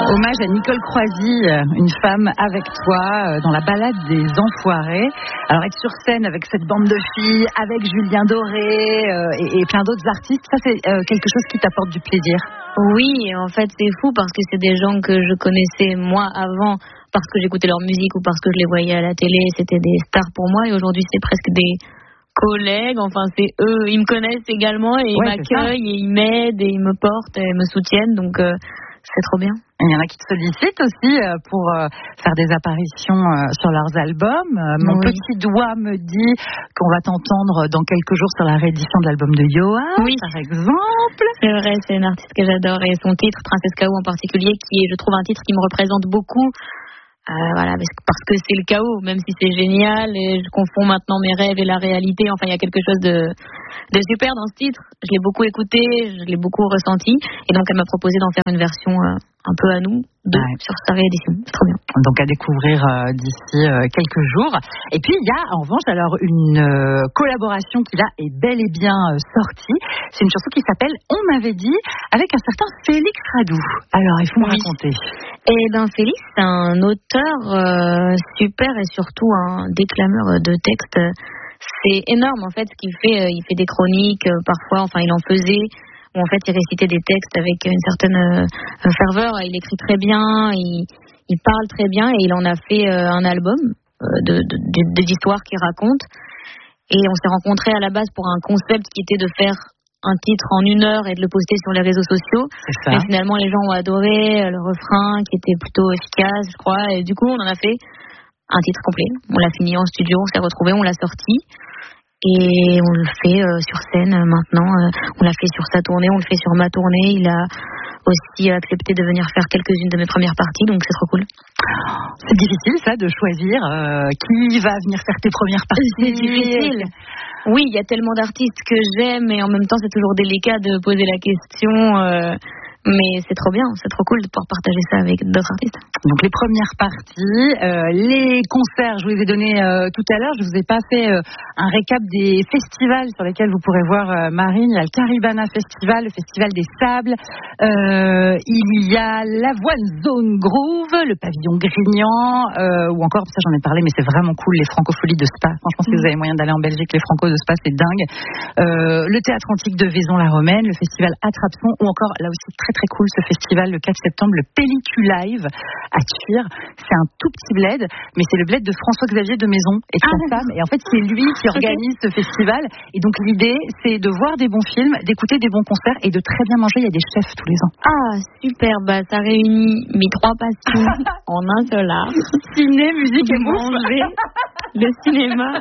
Hommage à Nicole Croisy, une femme avec toi dans la balade des enfoirés. Alors être sur scène avec cette bande de filles, avec Julien Doré et plein d'autres artistes, ça c'est quelque chose qui t'apporte du plaisir. Oui, en fait c'est fou parce que c'est des gens que je connaissais moi avant parce que j'écoutais leur musique ou parce que je les voyais à la télé, c'était des stars pour moi et aujourd'hui c'est presque des collègues, enfin c'est eux, ils me connaissent également et ils m'accueillent et ils m'aident et ils me portent et me soutiennent donc c'est trop bien. Il y en a qui te sollicitent aussi pour faire des apparitions sur leurs albums. Mon petit doigt me dit qu'on va t'entendre dans quelques jours sur la réédition de l'album de Yoa, par exemple. C'est vrai, c'est une artiste que j'adore et son titre, Princesse Chaos en particulier, qui est, je trouve, un titre qui me représente beaucoup. Voilà, parce que c'est le chaos, même si c'est génial et je confonds maintenant mes rêves et la réalité. Enfin, il y a quelque chose de super dans ce titre. Je l'ai beaucoup écouté, je l'ai beaucoup ressenti et donc elle m'a proposé d'en faire une version un peu à nous sur sa réédition. C'est trop bien. Donc à découvrir d'ici quelques jours. Et puis il y a en revanche alors une collaboration qui là est bel et bien sortie. C'est une chanson qui s'appelle On m'avait dit avec un certain Félix Radou. Alors il faut me raconter. Et ben Félix, c'est un auteur super et surtout un déclameur de textes. C'est énorme en fait ce qu'il fait. Il fait des chroniques parfois. Enfin il en faisait. Où en fait il récitait des textes avec une certaine ferveur. Il écrit très bien. Il parle très bien et il en a fait un album d'histoires qu'il raconte. Et on s'est rencontrés à la base pour un concept qui était de faire un titre en 1 heure et de le poster sur les réseaux sociaux. Mais finalement les gens ont adoré le refrain qui était plutôt efficace, je crois. Et du coup on en a fait un titre complet. On l'a fini en studio, on s'est retrouvés, on l'a sorti. Et on le fait sur scène maintenant. On l'a fait sur sa tournée, on le fait sur ma tournée. Il a aussi accepté de venir faire quelques-unes de mes premières parties, donc c'est trop cool. C'est difficile ça de choisir qui va venir faire tes premières parties. C'est difficile. Oui, il y a tellement d'artistes que j'aime et en même temps c'est toujours délicat de poser la question. Mais c'est trop bien, c'est trop cool de pouvoir partager ça avec d'autres artistes. Donc les premières parties, les concerts, je vous les ai donnés tout à l'heure. Je vous ai pas fait un récap des festivals sur lesquels vous pourrez voir Marine. Il y a le Caribana Festival, le Festival des Sables. Il y a l'Avoine Zone Groove, le Pavillon Grignan, ou encore, ça j'en ai parlé, mais c'est vraiment cool, les Francopholies de Spa. Franchement, si vous avez moyen d'aller en Belgique, les Francos de Spa, c'est dingue. Le Théâtre Antique de Vaison-la-Romaine, le Festival Attrape-Son, ou encore, là aussi, très très cool ce festival le 4 septembre, le Pelliculive à Tuire. C'est un tout petit bled, mais c'est le bled de François-Xavier de Maison et de sa femme. Et en fait, c'est lui qui organise ce festival. Et donc, l'idée, c'est de voir des bons films, d'écouter des bons concerts et de très bien manger. Il y a des chefs tous les ans. Ah, super. Bah, ça réunit mes 3 passions en un seul art. Ciné, musique et manger. Le cinéma.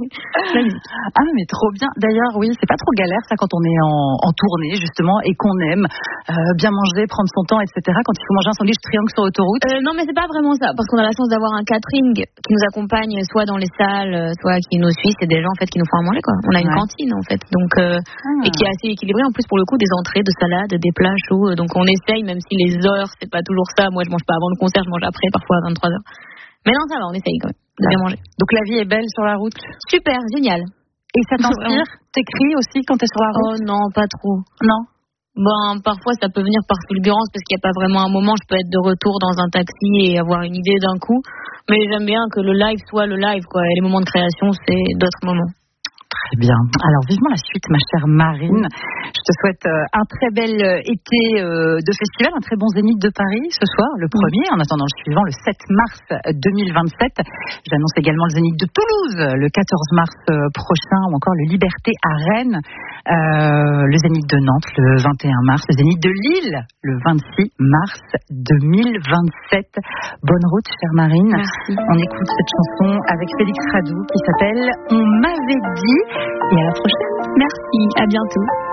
Ah mais trop bien. D'ailleurs oui, c'est pas trop galère ça quand on est en tournée justement et qu'on aime bien manger, prendre son temps, etc. Quand il faut manger un sandwich triangle sur l'autoroute. Non mais c'est pas vraiment ça parce qu'on a la chance d'avoir un catering qui nous accompagne soit dans les salles, soit qui nous suit. C'est des gens en fait qui nous font à manger quoi. On a une cantine en fait donc et qui est assez équilibrée en plus pour le coup, des entrées, de salades, des plats chauds. Donc on essaye même si les heures c'est pas toujours ça. Moi je mange pas avant le concert, je mange après parfois à 23h. Mais non ça va, on essaye quand même de bien manger. Donc la vie est belle sur la route. Super, génial. Et ça t'inspire? T'écris aussi quand t'es sur la route? Oh non, pas trop. Non. Ben parfois ça peut venir par fulgurance parce qu'il n'y a pas vraiment un moment. Je peux être de retour dans un taxi et avoir une idée d'un coup. Mais j'aime bien que le live soit le live quoi. Et les moments de création c'est d'autres moments. Très bien. Alors vivement la suite, ma chère Marine. Je te souhaite un très bel été de festival, un très bon Zénith de Paris ce soir, le premier, en attendant le suivant, le 7 mars 2027. J'annonce également le Zénith de Toulouse, le 14 mars prochain, ou encore le Liberté à Rennes, le Zénith de Nantes, le 21 mars, le Zénith de Lille, le 26 mars 2027. Bonne route, chère Marine. Merci. On écoute cette chanson avec Félix Radou qui s'appelle On m'avait dit. Et à la prochaine. Merci, à bientôt.